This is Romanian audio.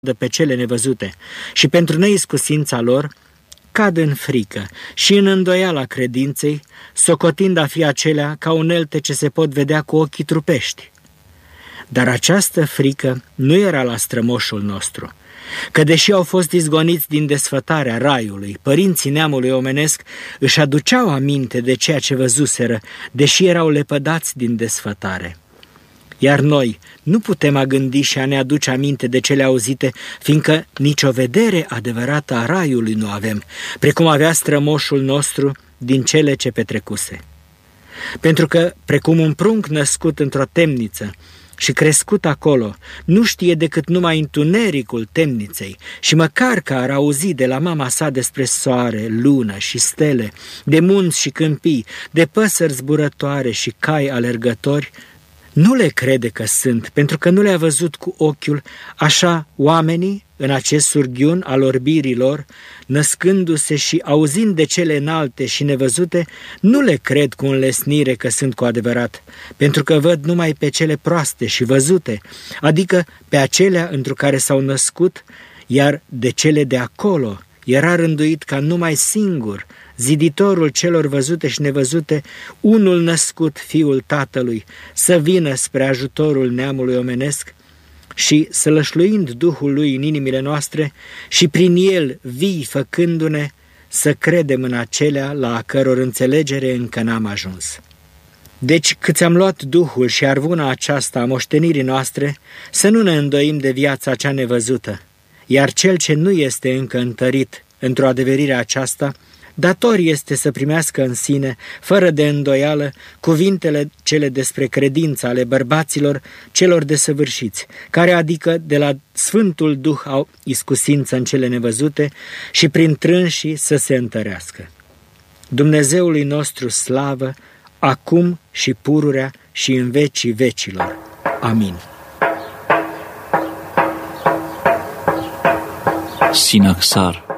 pe cele nevăzute și pentru neiscusința lor cad în frică și în îndoiala credinței, socotind a fi acelea ca unelte ce se pot vedea cu ochii trupești. Dar această frică nu era la strămoșul nostru, că deși au fost izgoniți din desfătarea raiului, părinții neamului omenesc își aduceau aminte de ceea ce văzuseră, deși erau lepădați din desfătare. Iar noi nu putem a gândi și a ne aduce aminte de cele auzite, fiindcă nicio vedere adevărată a raiului nu avem, precum avea strămoșul nostru din cele ce petrecuse. Pentru că, precum un prunc născut într-o temniță și crescut acolo, nu știe decât numai întunericul temniței și măcar că ar auzi de la mama sa despre soare, lună și stele, de munți și câmpii, de păsări zburătoare și cai alergători, nu le crede că sunt, pentru că nu le-a văzut cu ochiul, așa oamenii, în acest surghiun al orbirilor, născându-se și auzind de cele înalte și nevăzute, nu le cred cu înlesnire că sunt cu adevărat, pentru că văd numai pe cele proaste și văzute, adică pe acelea întru care s-au născut, iar de cele de acolo era rânduit ca numai singur, ziditorul celor văzute și nevăzute, unul născut, Fiul Tatălui, să vină spre ajutorul neamului omenesc și, sălășluind Duhul Lui în inimile noastre și prin El vii făcându-ne, să credem în acelea la a căror înțelegere încă n-am ajuns. Deci, câți am luat Duhul și arvuna aceasta a moștenirii noastre, să nu ne îndoim de viața cea nevăzută, iar cel ce nu este încă întărit într-o adeverire aceasta, dator este să primească în sine, fără de îndoială, cuvintele cele despre credința ale bărbaților celor desăvârșiți, care adică de la Sfântul Duh au iscusință în cele nevăzute și prin trânșii să se întărească. Dumnezeului nostru slavă, acum și pururea și în vecii vecilor. Amin. Sinaxar.